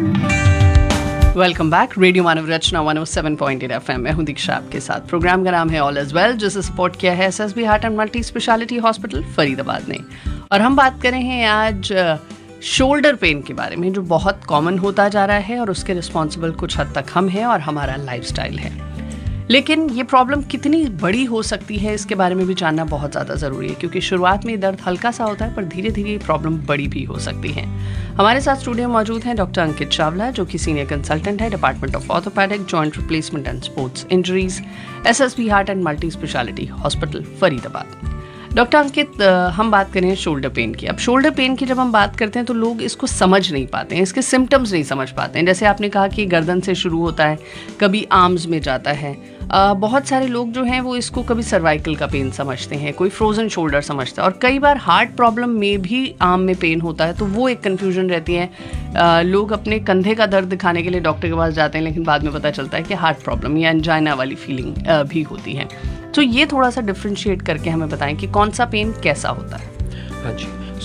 Welcome back. Radio मानव रचना 107.8 FM। मैं हूं दीक्षा आपके साथ। प्रोग्राम का नाम है ऑल इज वेल, जिसे सपोर्ट किया है SSB heart and multi speciality hospital Faridabad ने। और हम बात कर रहे हैं आज शोल्डर पेन के बारे में, जो बहुत कॉमन होता जा रहा है और उसके रिस्पॉन्सिबल कुछ हद तक हम हैं और हमारा लाइफस्टाइल है। लेकिन ये प्रॉब्लम कितनी बड़ी हो सकती है, इसके बारे में भी जानना बहुत ज़्यादा ज़रूरी है, क्योंकि शुरुआत में दर्द हल्का सा होता है, पर धीरे धीरे ये प्रॉब्लम बड़ी भी हो सकती है। हमारे साथ स्टूडियो में मौजूद हैं डॉक्टर अंकित चावला, जो कि सीनियर कंसल्टेंट है department of orthopaedic, joint replacement and sports injuries, SSB heart and multi speciality hospital Faridabad. Doctor अंकित, हम बात करें शोल्डर पेन की। अब शोल्डर पेन की जब हम बात करते हैं तो लोग इसको समझ नहीं पाते हैं, इसके सिम्टम्स नहीं समझ पाते हैं। जैसे आपने कहा कि गर्दन से शुरू होता है, कभी आर्म्स में जाता है। बहुत सारे लोग जो हैं वो इसको कभी सर्वाइकल का पेन समझते हैं, कोई फ्रोजन शोल्डर समझता है, और कई बार हार्ट प्रॉब्लम में भी आर्म में पेन होता है, तो वो एक कन्फ्यूजन रहती है। लोग अपने कंधे का दर्द दिखाने के लिए डॉक्टर के पास जाते हैं, लेकिन बाद में पता चलता है कि हार्ट प्रॉब्लम या एंजाइना वाली फीलिंग भी होती है। तो ये थोड़ा सा डिफ्रेंशिएट करके हमें बताएं कि कौन सा पेन कैसा होता है। हाँ जी।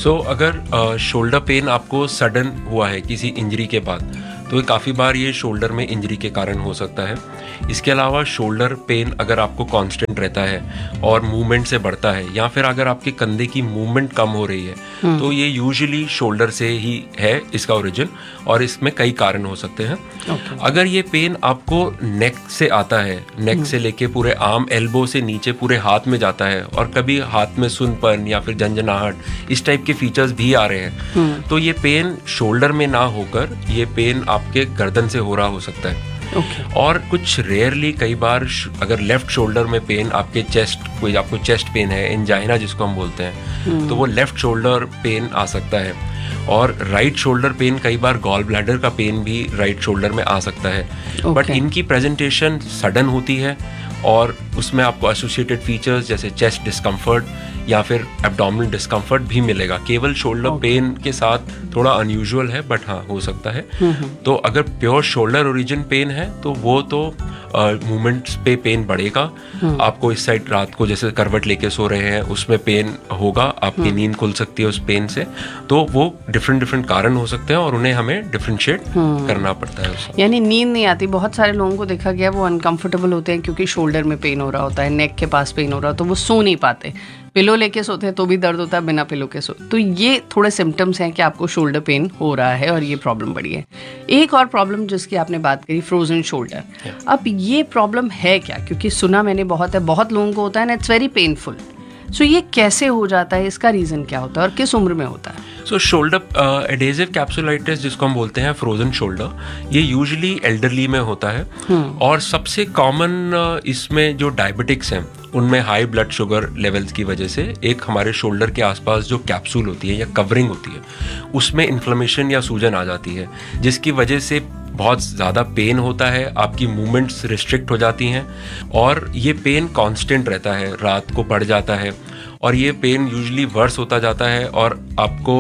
अगर शोल्डर पेन आपको सडन हुआ है किसी इंजरी के बाद, तो काफ़ी बार ये शोल्डर में इंजरी के कारण हो सकता है। इसके अलावा शोल्डर पेन अगर आपको कांस्टेंट रहता है और मूवमेंट से बढ़ता है, या फिर अगर आपके कंधे की मूवमेंट कम हो रही है, तो ये यूजुअली शोल्डर से ही है इसका ओरिजिन, और इसमें कई कारण हो सकते हैं। अगर ये पेन आपको नेक से आता है, नेक से लेके पूरे आर्म, एल्बो से नीचे पूरे हाथ में जाता है, और कभी हाथ में सुनपन या फिर झंझनाहट, इस टाइप के फीचर्स भी आ रहे हैं, तो ये पेन शोल्डर में ना होकर ये पेन आपके गर्दन से हो रहा हो सकता है। और कुछ रेयरली कई बार अगर लेफ्ट शोल्डर में पेन आपके कोई आपको चेस्ट पेन है, एंजाइना जिसको हम बोलते हैं, तो वो लेफ्ट शोल्डर पेन आ सकता है। और राइट शोल्डर पेन, कई बार गॉल ब्लैडर का पेन भी राइट शोल्डर में आ सकता है। बट इनकी प्रेजेंटेशन सडन होती है, और उसमें आपको एसोसिएटेड फीचर्स जैसे चेस्ट डिस्कम्फर्ट या फिर एब्डोमिनल डिस्कम्फर्ट भी मिलेगा। केवल शोल्डर पेन के साथ थोड़ा अनयूजुअल है, बट हाँ हो सकता है। तो अगर प्योर शोल्डर ओरिजिन पेन है तो वो तो मूवमेंट्स पे पेन बढ़ेगा। आपको इस साइड रात को जैसे करवट लेके सो रहे हैं उसमें पेन होगा, आपकी नींद खुल सकती है उस पेन से। तो वो डिफरेंट कारण हो सकते हैं और उन्हें हमें डिफरेंशिएट करना पड़ता है उसमें। यानी नींद नहीं आती। बहुत सारे लोगों को देखा गया वो अनकंफर्टेबल होते हैं क्योंकि शोल्डर में पेन हो रहा होता है, नेक के पास पेन हो रहा हो, तो वो सो नहीं पाते। पिलो लेके सोते हैं तो भी दर्द होता है, बिना पिलो के सो। तो ये थोड़े सिम्टम्स हैं कि आपको शोल्डर पेन हो रहा है और ये प्रॉब्लम बड़ी है। एक और प्रॉब्लम जिसकी आपने बात करी, फ्रोजन शोल्डर। अब ये प्रॉब्लम है क्या? क्योंकि सुना मैंने बहुत है, बहुत लोगों को होता है ना, इट्स वेरी पेनफुल। सो ये कैसे हो जाता है, इसका रीज़न क्या होता है और किस उम्र में होता है? सो शोल्डर एडेसिव कैप्सुलाइटिस जिसको हम बोलते हैं फ्रोजन शोल्डर, ये यूजुअली एल्डरली में होता है। और सबसे कॉमन इसमें जो डायबिटिक्स हैं उनमें हाई ब्लड शुगर लेवल्स की वजह से एक हमारे शोल्डर के आसपास जो कैप्सूल होती है या कवरिंग होती है उसमें इन्फ्लेमेशन या सूजन आ जाती है, जिसकी वजह से बहुत ज़्यादा पेन होता है, आपकी मूवमेंट्स रिस्ट्रिक्ट हो जाती हैं, और ये पेन कांस्टेंट रहता है, रात को बढ़ जाता है, और ये पेन यूजुअली वर्स होता जाता है, और आपको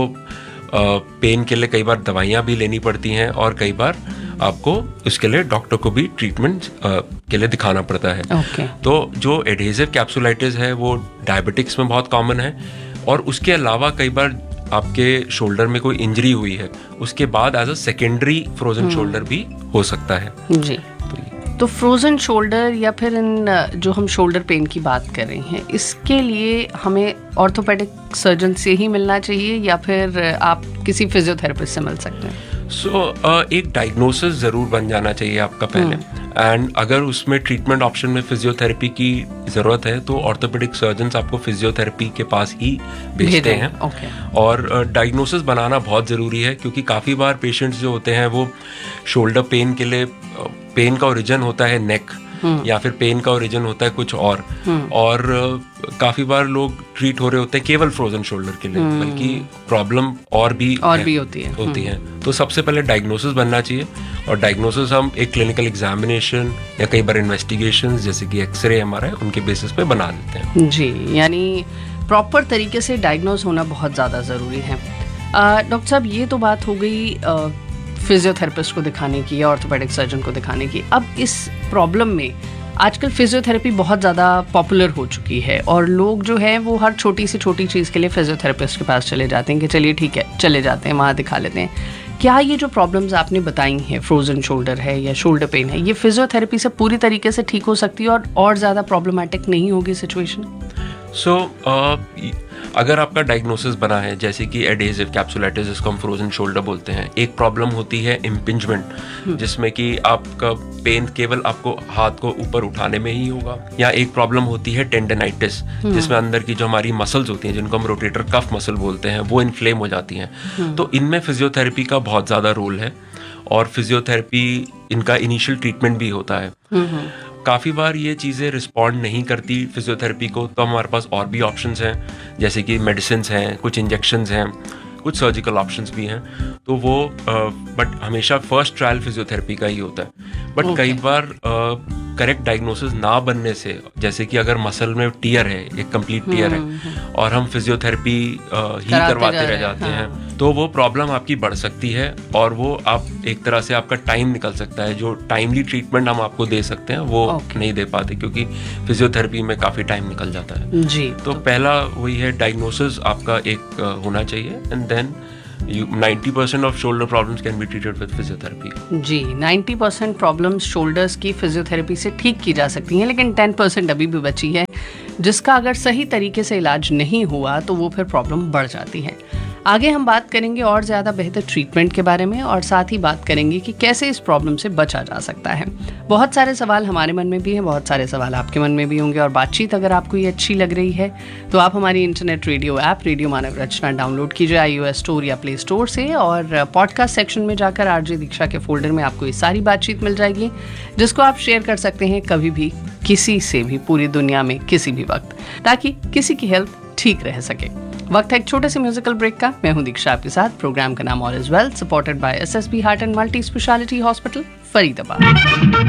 पेन के लिए कई बार दवाइयाँ भी लेनी पड़ती हैं, और कई बार आपको इसके लिए डॉक्टर को भी ट्रीटमेंट के लिए दिखाना पड़ता है। तो जो एडेसिव कैप्सुलाइटिस है वो डायबिटिक्स में बहुत कॉमन है, और उसके अलावा कई बार आपके शोल्डर में कोई इंजरी हुई है उसके बाद as a secondary frozen shoulder भी हो सकता है जी। तो फ्रोजन शोल्डर या फिर इन जो हम शोल्डर पेन की बात कर रहे हैं, इसके लिए हमें ऑर्थोपेडिक सर्जन से ही मिलना चाहिए या फिर आप किसी फिजियोथेरेपिस्ट से मिल सकते हैं? एक डायग्नोसिस ज़रूर बन जाना चाहिए आपका पहले, एंड अगर उसमें ट्रीटमेंट ऑप्शन में फिजियोथेरेपी की ज़रूरत है तो ऑर्थोपेडिक सर्जन्स आपको फिजियोथेरेपी के पास ही भेजते हैं। और डायग्नोसिस बनाना बहुत ज़रूरी है, क्योंकि काफ़ी बार पेशेंट्स जो होते हैं वो शोल्डर पेन के लिए, पेन का ओरिजिन होता है नेक या फिर पेन का ओरिजिन होता है कुछ और काफ़ी बार लोग ट्रीट हो रहे होते हैं केवल फ्रोजन शोल्डर के लिए, बल्कि प्रॉब्लम और भी होती है। तो सबसे पहले डायग्नोसिस बनना चाहिए, और डायग्नोसिस हम एक क्लिनिकल एग्जामिनेशन या कई बार इन्वेस्टिगेशंस जैसे कि एक्सरे हमारा है उनके बेसिस पे बना देते हैं जी। यानी प्रॉपर तरीके से डायग्नोज होना बहुत ज़्यादा ज़रूरी है। डॉक्टर साहब, ये तो बात हो गई फिजियोथेरेपिस्ट को दिखाने की या ऑर्थोपेडिक सर्जन को दिखाने की। अब इस प्रॉब्लम में आजकल फिजियोथेरेपी बहुत ज़्यादा पॉपुलर हो चुकी है, और लोग जो हैं वो हर छोटी से छोटी चीज़ के लिए फिजियोथेरेपिस्ट के पास चले जाते हैं कि चलिए ठीक है चले जाते हैं, वहाँ दिखा लेते हैं। क्या ये जो प्रॉब्लम्स आपने बताई हैं, फ्रोजन शोल्डर है या शोल्डर पेन है, ये फिजियोथेरेपी से पूरी तरीके से ठीक हो सकती है और ज़्यादा प्रॉब्लमेटिक नहीं होगी सिचुएशन? सो अगर आपका डायग्नोसिस बना है जैसे कि एडेसिव कैप्सुलाइटिस, जिसको हम फ्रोजन शोल्डर बोलते हैं, एक प्रॉब्लम होती है इम्पिंजमेंट, जिसमें कि आपका पेन केवल आपको हाथ को ऊपर उठाने में ही होगा, या एक प्रॉब्लम होती है टेंडनाइटिस, जिसमें अंदर की जो हमारी मसल्स होती हैं, जिनको हम रोटेटर कफ मसल बोलते हैं, वो इन्फ्लेम हो जाती हैं। तो इनमें फिजियोथेरेपी का बहुत ज़्यादा रोल है, और फिजियोथेरेपी इनका इनिशियल ट्रीटमेंट भी होता है। काफ़ी बार ये चीज़ें रिस्पॉन्ड नहीं करती फिजियोथेरेपी को, तो हमारे पास और भी ऑप्शंस हैं, जैसे कि मेडिसिन्स हैं, कुछ इंजेक्शंस हैं, कुछ सर्जिकल ऑप्शंस भी हैं। तो वो बट हमेशा फर्स्ट ट्रायल फिजियोथेरेपी का ही होता है। बट कई बार करेक्ट डायग्नोसिस ना बनने से, जैसे कि अगर मसल में टीयर है, एक कंप्लीट टीयर है, और हम फिजियोथेरेपी ही करवाते रह जाते हैं, तो वो प्रॉब्लम आपकी बढ़ सकती है, और वो आप एक तरह से आपका टाइम निकल सकता है। जो टाइमली ट्रीटमेंट हम आपको दे सकते हैं वो नहीं दे पाते, क्योंकि फिजियोथेरेपी में काफ़ी टाइम निकल जाता है जी। तो पहला वही है, डायग्नोसिस आपका एक होना चाहिए, and then 90% off shoulder problems can be treated with physiotherapy. Ji, 90% problems shoulders की फिजियोथेरेपी से ठीक की जा सकती हैं, लेकिन 10% अभी भी बची है, जिसका अगर सही तरीके से इलाज नहीं हुआ तो वो फिर प्रॉब्लम बढ़ जाती है। आगे हम बात करेंगे और ज़्यादा बेहतर ट्रीटमेंट के बारे में, और साथ ही बात करेंगे कि कैसे इस प्रॉब्लम से बचा जा सकता है। बहुत सारे सवाल हमारे मन में भी हैं, बहुत सारे सवाल आपके मन में भी होंगे, और बातचीत अगर आपको ये अच्छी लग रही है तो आप हमारी इंटरनेट रेडियो ऐप रेडियो मानव रचना डाउनलोड कीजिए iOS स्टोर या प्ले स्टोर से, और पॉडकास्ट सेक्शन में जाकर आरजे दीक्षा के फोल्डर में आपको ये सारी बातचीत मिल जाएगी, जिसको आप शेयर कर सकते हैं कभी भी, किसी से भी, पूरी दुनिया में किसी भी वक्त, ताकि किसी की हेल्थ ठीक रह सके। वक्त है एक छोटे से म्यूजिकल ब्रेक का। मैं हूं दीक्षा आपके साथ। प्रोग्राम का नाम all is well, supported by SSB heart and multi speciality hospital, Faridabad.